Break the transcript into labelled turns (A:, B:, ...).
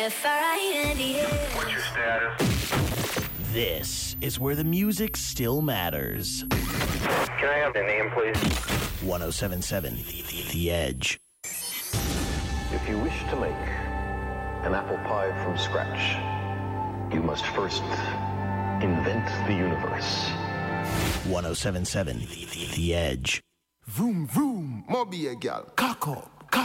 A: What's your status?
B: This is where the music still matters.
A: Can I have the name, please?
B: 1077 The Edge.
C: If you wish to make an apple pie from scratch, you must first invent the universe.
B: 1077 The Edge.
D: Vroom, vroom, mobby a gal, cock up.